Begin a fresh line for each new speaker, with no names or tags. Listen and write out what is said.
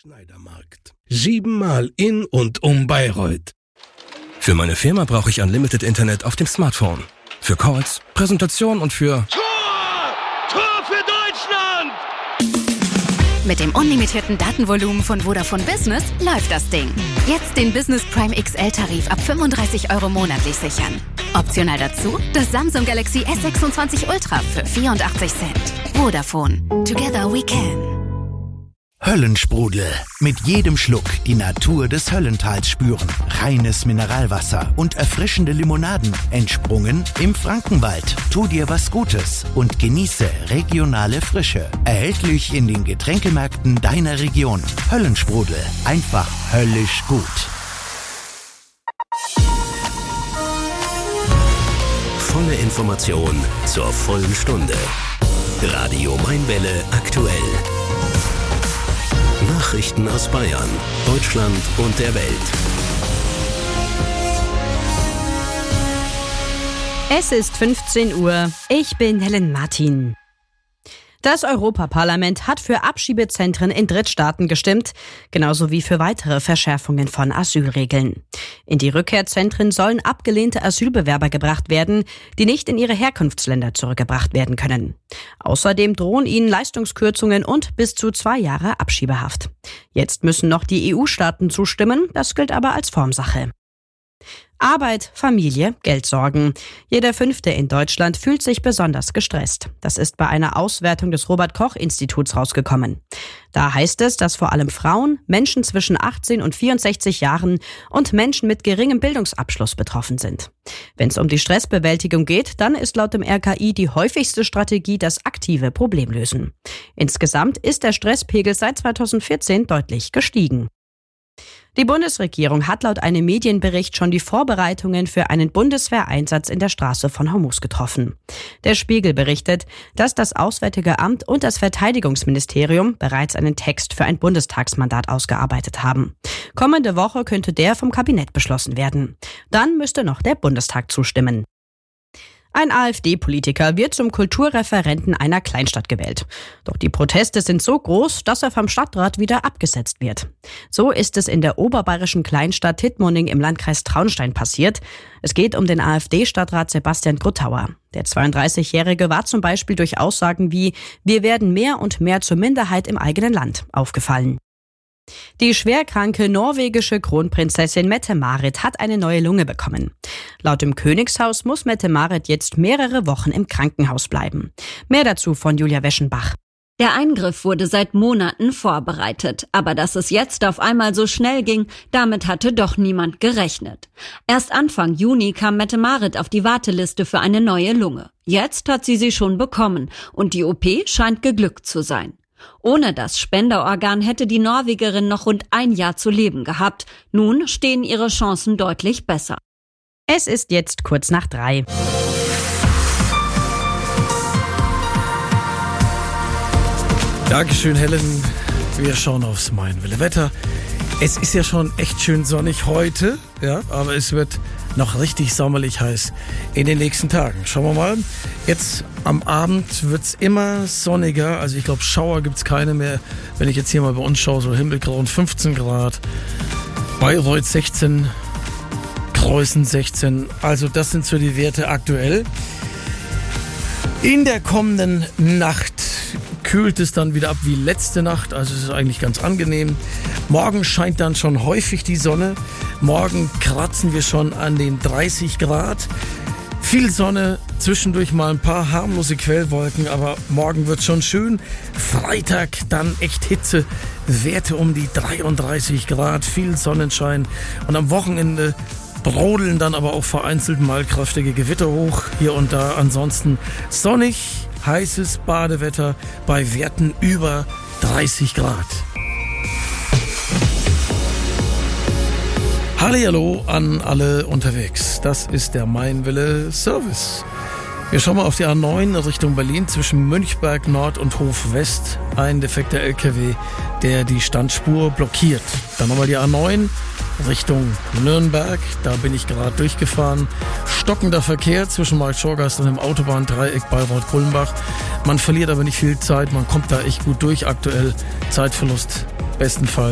Schneidermarkt. 7-mal in und um Bayreuth.
Für meine Firma brauche ich Unlimited Internet auf dem Smartphone. Für Calls, Präsentation und für...
Tor für Deutschland!
Mit dem unlimitierten Datenvolumen von Vodafone Business läuft das Ding. Jetzt den Business Prime XL-Tarif ab 35 € monatlich sichern. Optional dazu das Samsung Galaxy S26 Ultra für 84 Cent. Vodafone. Together we can.
Höllensprudel. Mit jedem Schluck die Natur des Höllentals spüren. Reines Mineralwasser und erfrischende Limonaden. Entsprungen im Frankenwald. Tu dir was Gutes und genieße regionale Frische. Erhältlich in den Getränkemärkten deiner Region. Höllensprudel. Einfach höllisch gut.
Volle Information zur vollen Stunde. Radio Mainwelle aktuell. Nachrichten aus Bayern, Deutschland und der Welt.
Es ist 15 Uhr. Ich bin Helen Martin. Das Europaparlament hat für Abschiebezentren in Drittstaaten gestimmt, genauso wie für weitere Verschärfungen von Asylregeln. In die Rückkehrzentren sollen abgelehnte Asylbewerber gebracht werden, die nicht in ihre Herkunftsländer zurückgebracht werden können. Außerdem drohen ihnen Leistungskürzungen und bis zu 2 Jahre Abschiebehaft. Jetzt müssen noch die EU-Staaten zustimmen, das gilt aber als Formsache. Arbeit, Familie, Geldsorgen. Jeder 5. in Deutschland fühlt sich besonders gestresst. Das ist bei einer Auswertung des Robert-Koch-Instituts rausgekommen. Da heißt es, dass vor allem Frauen, Menschen zwischen 18 und 64 Jahren und Menschen mit geringem Bildungsabschluss betroffen sind. Wenn es um die Stressbewältigung geht, dann ist laut dem RKI die häufigste Strategie das aktive Problemlösen. Insgesamt ist der Stresspegel seit 2014 deutlich gestiegen. Die Bundesregierung hat laut einem Medienbericht schon die Vorbereitungen für einen Bundeswehreinsatz in der Straße von Hormuz getroffen. Der Spiegel berichtet, dass das Auswärtige Amt und das Verteidigungsministerium bereits einen Text für ein Bundestagsmandat ausgearbeitet haben. Kommende Woche könnte der vom Kabinett beschlossen werden. Dann müsste noch der Bundestag zustimmen. Ein AfD-Politiker wird zum Kulturreferenten einer Kleinstadt gewählt. Doch die Proteste sind so groß, dass er vom Stadtrat wieder abgesetzt wird. So ist es in der oberbayerischen Kleinstadt Tittmoning im Landkreis Traunstein passiert. Es geht um den AfD-Stadtrat Sebastian Gruttauer. Der 32-Jährige war zum Beispiel durch Aussagen wie „Wir werden mehr und mehr zur Minderheit im eigenen Land" aufgefallen. Die schwerkranke norwegische Kronprinzessin Mette-Marit hat eine neue Lunge bekommen. Laut dem Königshaus muss Mette-Marit jetzt mehrere Wochen im Krankenhaus bleiben. Mehr dazu von Julia Weschenbach.
Der Eingriff wurde seit Monaten vorbereitet. Aber dass es jetzt auf einmal so schnell ging, damit hatte doch niemand gerechnet. Erst Anfang Juni kam Mette-Marit auf die Warteliste für eine neue Lunge. Jetzt hat sie schon bekommen und die OP scheint geglückt zu sein. Ohne das Spenderorgan hätte die Norwegerin noch rund 1 Jahr zu leben gehabt. Nun stehen ihre Chancen deutlich besser.
Es ist jetzt kurz nach 3.
Dankeschön, Helen. Wir schauen aufs Mainwelle-Wetter. Es ist ja schon echt schön sonnig heute, ja, aber es wird noch richtig sommerlich heiß in den nächsten Tagen. Schauen wir mal. Jetzt am Abend wird's immer sonniger. Also ich glaube, Schauer gibt's keine mehr. Wenn ich jetzt hier mal bei uns schaue, so Himmelgrauen 15 Grad, Bayreuth 16, Kreuzen 16. Also das sind so die Werte aktuell. In der kommenden Nacht kühlt es dann wieder ab wie letzte Nacht, also es ist eigentlich ganz angenehm. Morgen scheint dann schon häufig die Sonne. Morgen kratzen wir schon an den 30 Grad. Viel Sonne, zwischendurch mal ein paar harmlose Quellwolken, aber morgen wird schon schön. Freitag dann echt Hitze, Werte um die 33 Grad, viel Sonnenschein. Und am Wochenende brodeln dann aber auch vereinzelt mal kräftige Gewitter hoch, hier und da. Ansonsten sonnig, heißes Badewetter bei Werten über 30 Grad. Hallihallo an alle unterwegs. Das ist der Mainwelle Service. Wir schauen mal auf die A9 Richtung Berlin zwischen Münchberg Nord und Hof West. Ein defekter LKW, der die Standspur blockiert. Dann nochmal die A9 Richtung Nürnberg. Da bin ich gerade durchgefahren. Stockender Verkehr zwischen Marktschorgast und dem Autobahndreieck Bayreuth-Kulmbach. Man verliert aber nicht viel Zeit. Man kommt da echt gut durch aktuell. Zeitverlust bestenfalls